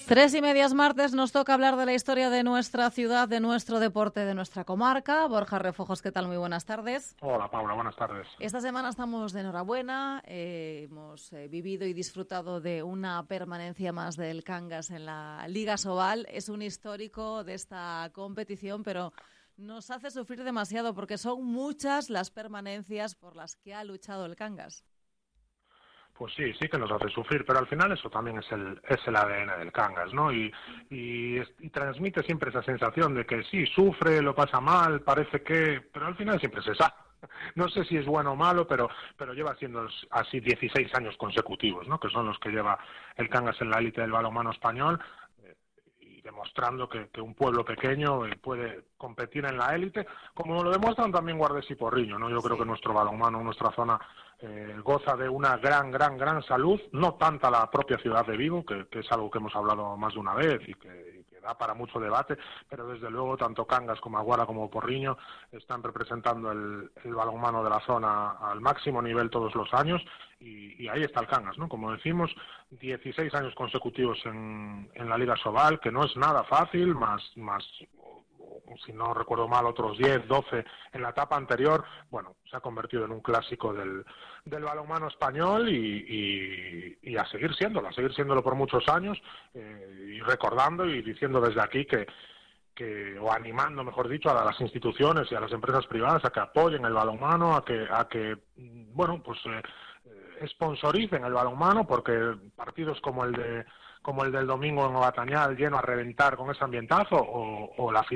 3:30 es martes, nos toca hablar de la historia de nuestra ciudad, de nuestro deporte, de nuestra comarca. Borja Refojos, ¿qué tal? Muy buenas tardes. Hola, Paula, buenas tardes. Esta semana estamos de enhorabuena, hemos vivido y disfrutado de una permanencia más del Cangas en la Liga Sobal. Es un histórico de esta competición, pero nos hace sufrir demasiado porque son muchas las permanencias por las que ha luchado el Cangas. Pues sí que nos hace sufrir, pero al final eso también es el ADN del Cangas, ¿no? Y transmite siempre esa sensación de que sí, sufre, lo pasa mal, parece que... pero al final siempre se sabe. No sé si es bueno o malo, pero lleva siendo así 16 años consecutivos, ¿no? Que son los que lleva el Cangas en la élite del balonmano español, y demostrando que un pueblo pequeño puede competir en la élite, como lo demuestran también Guardés y Porriño, ¿no? Yo creo que nuestro balonmano, nuestra zona, goza de una gran salud, no tanta la propia ciudad de Vigo, que es algo que hemos hablado más de una vez y que da para mucho debate, pero desde luego tanto Cangas como Aguara como Porriño están representando el balonmano de la zona al máximo nivel todos los años, y ahí está el Cangas, ¿no? Como decimos, 16 años consecutivos en la Liga Sobal, que no es nada fácil, más si no recuerdo mal, otros 10, 12 en la etapa anterior. Bueno, se ha convertido en un clásico del balonmano español y a seguir siéndolo por muchos años, y recordando y diciendo desde aquí o animando, mejor dicho, a las instituciones y a las empresas privadas a que apoyen el balonmano, a que bueno, pues sponsoricen el balonmano, porque partidos como el del domingo en Batañal, lleno a reventar con ese ambientazo, o la